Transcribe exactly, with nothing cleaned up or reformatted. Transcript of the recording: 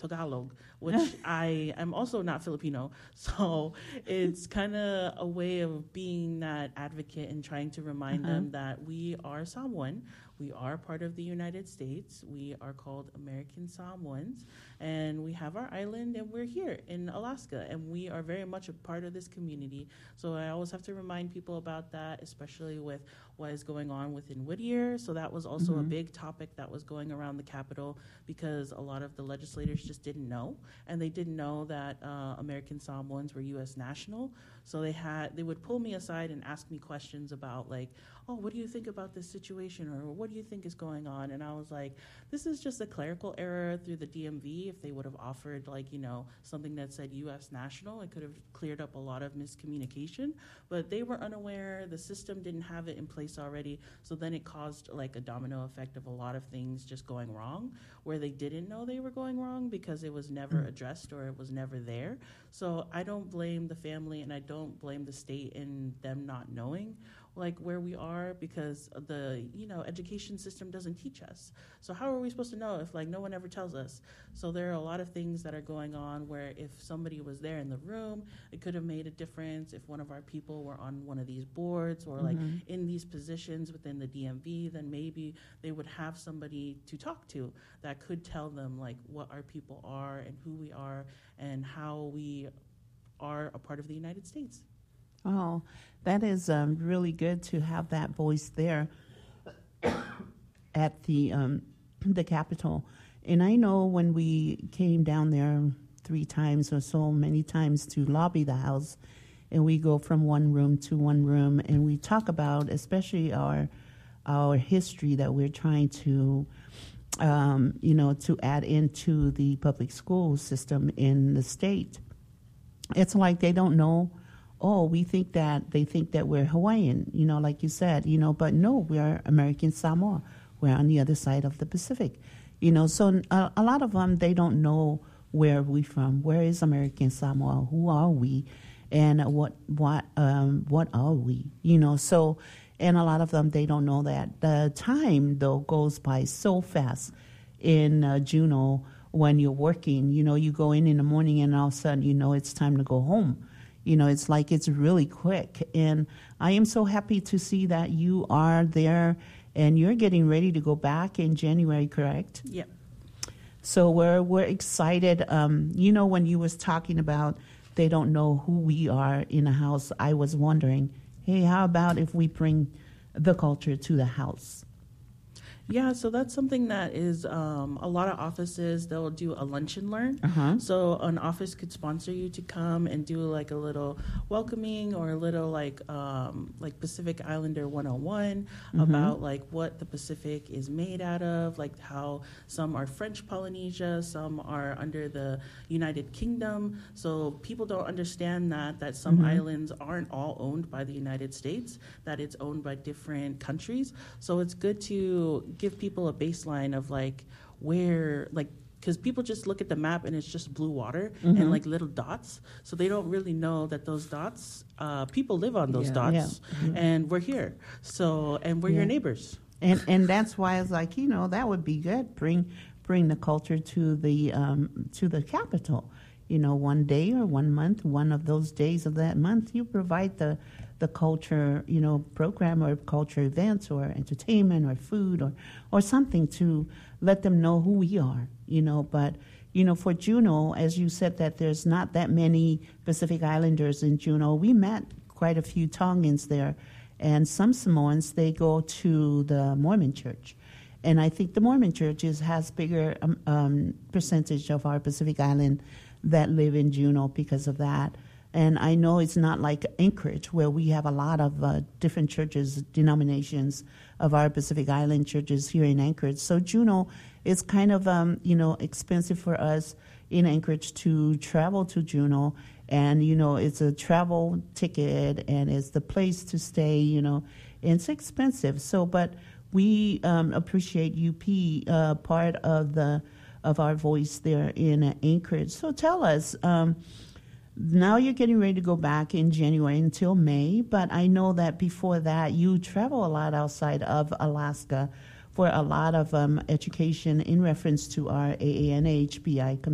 Tagalog, which I am also not Filipino. So it's kind of a way of being that advocate and trying to remind Uh-huh. them that we are Samoan. We are part of the United States. We are called American Samoans, and we have our island, and we're here in Alaska, and we are very much a part of this community. So I always have to remind people about that, especially with what is going on within Whittier. So that was also a Mhm. big topic that was going around the Capitol because a lot of the legislators just didn't know, and they didn't know that uh, American Samoans were U S national. So they had they would pull me aside and ask me questions about like, oh, what do you think about this situation, or what do you think is going on? And I was like, this is just a clerical error through the D M V. If they would have offered like you know something that said U S national, it could have cleared up a lot of miscommunication. But they were unaware. The system didn't have it in place already. So then it caused like a domino effect of a lot of things just going wrong, where they didn't know they were going wrong because it was never Mm. addressed or it was never there. So I don't blame the family, and I don't blame the state in them not knowing like where we are, because the you know education system doesn't teach us. So how are we supposed to know if like no one ever tells us? So there are a lot of things that are going on where if somebody was there in the room, it could have made a difference. If one of our people were on one of these boards or like Mhm. in these positions within the D M V, then maybe they would have somebody to talk to that could tell them like what our people are and who we are and how we are a part of the United States. Oh, that is um, really good to have that voice there at the um, the Capitol. And I know when we came down there three times or so, many times to lobby the House, and we go from one room to one room, and we talk about especially our our history that we're trying to, um, you know, to add into the public school system in the state. It's like they don't know. Oh, we think that they think that we're Hawaiian, you know, like you said, you know, but no, we're American Samoa. We're on the other side of the Pacific, you know. So a, a lot of them, they don't know where we from. Where is American Samoa? Who are we? And what what um, what are we? You know. So, and a lot of them, they don't know that. The time though goes by so fast in uh, Juneau when you're working. You know, you go in in the morning, and all of a sudden, you know, it's time to go home. You know, it's like it's really quick. And I am so happy to see that you are there and you're getting ready to go back in January, correct? Yep. So we're we're excited. Um, you know, when you was talking about they don't know who we are in a house, I was wondering, hey, how about if we bring the culture to the house? Yeah, so that's something that is um, a lot of offices, they'll do a lunch and learn. Uh-huh. So an office could sponsor you to come and do like a little welcoming or a little like um, like Pacific Islander one oh one Mhm. about like what the Pacific is made out of, like how some are French Polynesia, some are under the United Kingdom. So people don't understand that that some Mhm. islands aren't all owned by the United States, that it's owned by different countries. So it's good to give people a baseline of like where like because people just look at the map and it's just blue water Mhm. and like little dots, so they don't really know that those dots uh, people live on those Yeah. dots. Yeah. Mhm. And we're here, so and we're Yeah. your neighbors. And and that's why it's like, you know, that would be good. Bring bring the culture to the um, to the capital. You know, one day or one month, one of those days of that month, you provide the the culture, you know, program or culture events or entertainment or food or or something to let them know who we are. You know, but you know, for Juneau, as you said, that there's not that many Pacific Islanders in Juneau. We met quite a few Tongans there. And some Samoans, they go to the Mormon church. And I think the Mormon church is, has bigger um, um, percentage of our Pacific Island that live in Juneau because of that. And I know it's not like Anchorage, where we have a lot of uh, different churches, denominations of our Pacific Island churches here in Anchorage. So Juneau is kind of, um, you know, expensive for us in Anchorage to travel to Juneau. And, you know, it's a travel ticket and it's the place to stay, you know, and it's expensive. So, but we um, appreciate U P, uh, part of the of our voice there in uh, Anchorage. So tell us, um, now you're getting ready to go back in January until May, but I know that before that you travel a lot outside of Alaska for a lot of um, education in reference to our A A N H B I community.